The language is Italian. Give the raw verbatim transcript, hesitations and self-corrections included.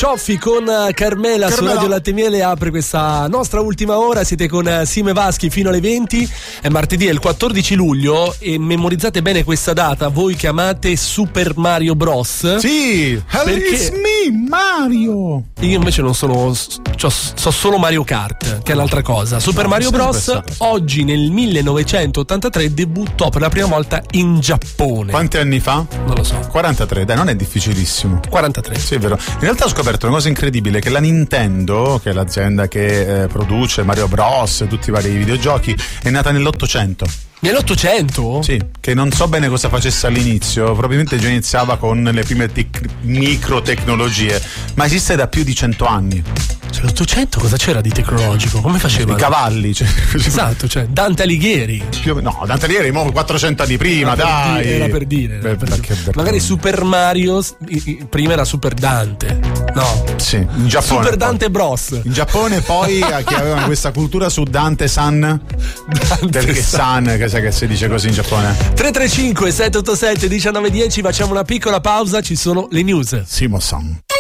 Cioffi con Carmela, Carmela su Radio Latte e Miele apre questa nostra ultima ora. Siete con Sime Vaschi fino alle venti. È martedì, è il quattordici luglio e memorizzate bene questa data voi che amate Super Mario Bros. Sì, perché it's me Mario. Io invece non sono, cioè, so solo Mario Kart, che è un'altra cosa. Super Mario Bros. Oggi nel millenovecentottantatré debuttò per la prima volta in Giappone. Quanti anni fa? Non lo so. quarantatré, dai, non è difficilissimo. quarantatré. Sì, è vero. In realtà ho scoperto una cosa incredibile, che la Nintendo, che è l'azienda che eh, produce Mario Bros e tutti i vari videogiochi, è nata nell'Ottocento. Nell'Ottocento? Sì, che non so bene cosa facesse all'inizio, probabilmente già iniziava con le prime tec- microtecnologie, ma esiste da più di cento anni. Cioè, l'Ottocento cosa c'era di tecnologico? Come facevano? I cavalli, cioè, esatto, cioè Dante Alighieri. Più, no, Dante Alighieri mo quattrocento anni prima, era dai. Per dire, era per dire. Era Beh, per dire. Magari Super Mario prima era Super Dante. No. Sì, in Giappone. Super Dante Bros. In Giappone poi che avevano questa cultura su Dante San. Dante Perché San, San che sai che si dice così in Giappone. tre tre cinque sette otto sette uno nove uno zero, facciamo una piccola pausa, ci sono le news. Simo San.